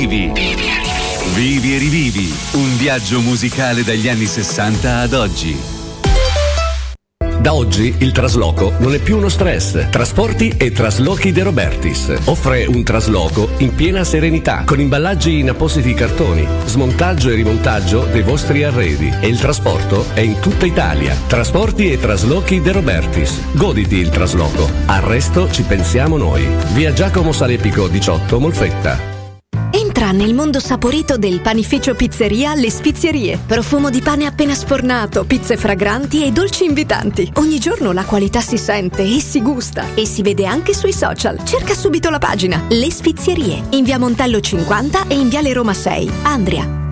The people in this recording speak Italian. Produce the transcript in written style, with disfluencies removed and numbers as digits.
rivivi. Vivi e rivivi. Un viaggio musicale dagli anni 60 ad oggi. Da oggi il trasloco non è più uno stress. Trasporti e Traslochi De Robertis offre un trasloco in piena serenità, con imballaggi in appositi cartoni, smontaggio e rimontaggio dei vostri arredi, e il trasporto è in tutta Italia. Trasporti e Traslochi De Robertis. Goditi il trasloco. Al resto ci pensiamo noi. Via Giacomo Salepico 18, Molfetta. Entra nel mondo saporito del panificio Pizzeria Le Sfizierie. Profumo di pane appena sfornato, pizze fragranti e dolci invitanti. Ogni giorno la qualità si sente e si gusta. E si vede anche sui social. Cerca subito la pagina Le Sfizierie in via Montello 50 e in viale Roma 6, Andria.